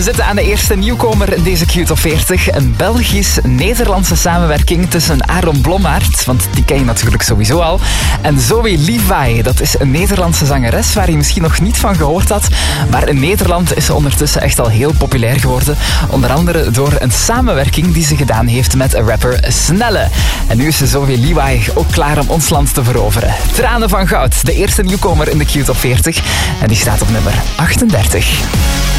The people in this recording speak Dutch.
We zitten aan de eerste nieuwkomer in deze Q-top 40. Een Belgisch-Nederlandse samenwerking tussen Aaron Blommaert, want die ken je natuurlijk sowieso al, en Zoe Levi. Dat is een Nederlandse zangeres waar je misschien nog niet van gehoord had, maar in Nederland is ze ondertussen echt al heel populair geworden. Onder andere door een samenwerking die ze gedaan heeft met rapper Snelle. En nu is Zoe Levi ook klaar om ons land te veroveren. Tranen van Goud, de eerste nieuwkomer in de Q-top 40. En die staat op nummer 38.